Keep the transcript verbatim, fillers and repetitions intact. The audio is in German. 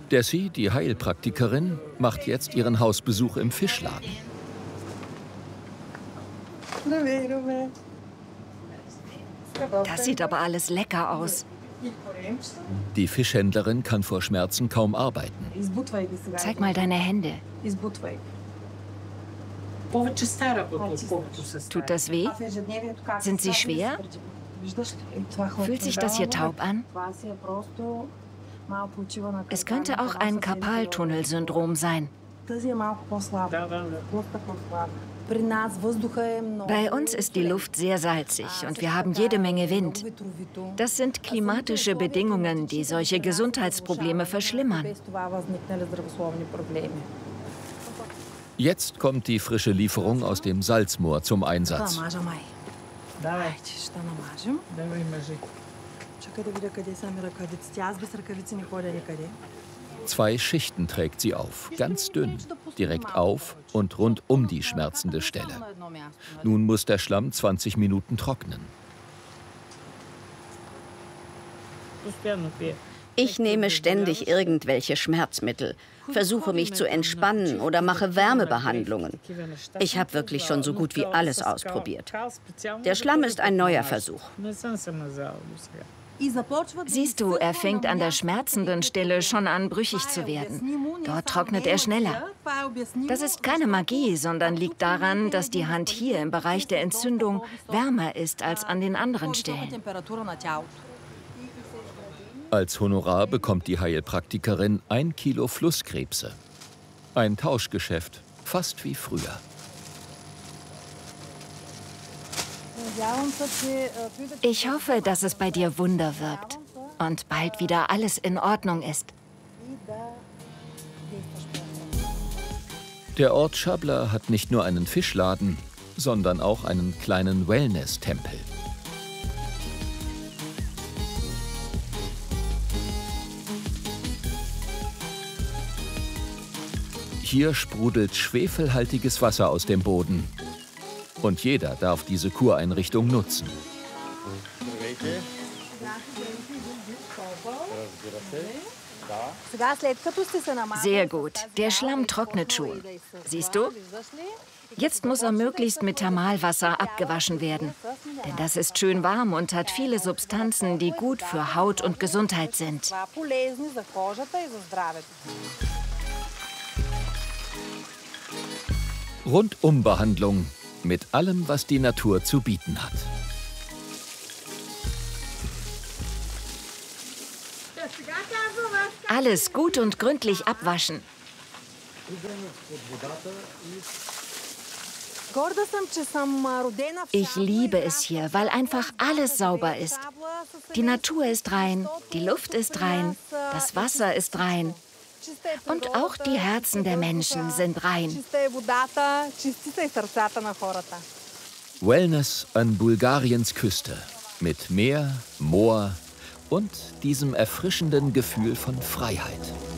Dessi, die Heilpraktikerin, macht jetzt ihren Hausbesuch im Fischladen. Das sieht aber alles lecker aus. Die Fischhändlerin kann vor Schmerzen kaum arbeiten. Zeig mal deine Hände. Tut das weh? Sind sie schwer? Fühlt sich das hier taub an? Es könnte auch ein Karpaltunnelsyndrom sein. Bei uns ist die Luft sehr salzig und wir haben jede Menge Wind. Das sind klimatische Bedingungen, die solche Gesundheitsprobleme verschlimmern. Jetzt kommt die frische Lieferung aus dem Salzmoor zum Einsatz. Zwei Schichten trägt sie auf, ganz dünn, direkt auf und rund um die schmerzende Stelle. Nun muss der Schlamm zwanzig Minuten trocknen. Ich nehme ständig irgendwelche Schmerzmittel, versuche mich zu entspannen oder mache Wärmebehandlungen. Ich habe wirklich schon so gut wie alles ausprobiert. Der Schlamm ist ein neuer Versuch. Siehst du, er fängt an der schmerzenden Stelle schon an, brüchig zu werden. Dort trocknet er schneller. Das ist keine Magie, sondern liegt daran, dass die Hand hier im Bereich der Entzündung wärmer ist als an den anderen Stellen. Als Honorar bekommt die Heilpraktikerin ein Kilo Flusskrebse. Ein Tauschgeschäft, fast wie früher. Ich hoffe, dass es bei dir Wunder wirkt und bald wieder alles in Ordnung ist. Der Ort Schabla hat nicht nur einen Fischladen, sondern auch einen kleinen Wellness-Tempel. Hier sprudelt schwefelhaltiges Wasser aus dem Boden. Und jeder darf diese Kureinrichtung nutzen. Sehr gut. Der Schlamm trocknet schon. Siehst du? Jetzt muss er möglichst mit Thermalwasser abgewaschen werden. Denn das ist schön warm und hat viele Substanzen, die gut für Haut und Gesundheit sind. Rundumbehandlung mit allem, was die Natur zu bieten hat. Alles gut und gründlich abwaschen. Ich liebe es hier, weil einfach alles sauber ist. Die Natur ist rein, die Luft ist rein, das Wasser ist rein. Und auch die Herzen der Menschen sind rein. Wellness an Bulgariens Küste. Mit Meer, Moor und diesem erfrischenden Gefühl von Freiheit.